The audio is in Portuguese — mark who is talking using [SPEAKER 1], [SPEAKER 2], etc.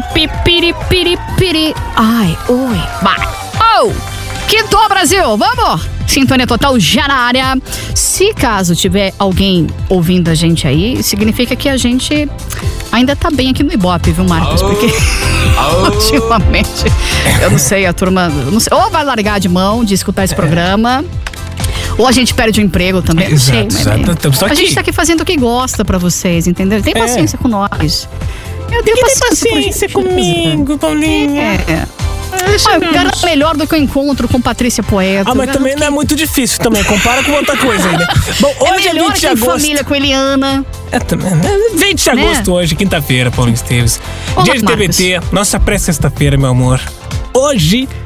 [SPEAKER 1] Piri. Ai, oi, vai. Oh, quintou, Brasil, vamos! Sintonia Total já na área. Se caso tiver alguém ouvindo a gente aí, significa que a gente ainda tá bem aqui no Ibope, viu, Marcos? Porque ultimamente, eu não sei, a turma, não sei, ou vai largar de mão de escutar esse programa, ou a gente perde o emprego também.
[SPEAKER 2] Exato.
[SPEAKER 1] A gente tá aqui fazendo o que gosta pra vocês, entendeu? Tem paciência com nós. Eu tenho paciência
[SPEAKER 2] comigo, Paulinha.
[SPEAKER 1] O cara é melhor do que o encontro com Patrícia Poeta.
[SPEAKER 2] Mas também não é muito difícil também. Compara com outra coisa aí, né? Bom, hoje é 20 de agosto.
[SPEAKER 1] Família com Eliana.
[SPEAKER 2] Também. 20 de agosto hoje, quinta-feira, Paulinho Esteves. Dia de TBT. Nossa pré-sexta-feira, meu amor. Hoje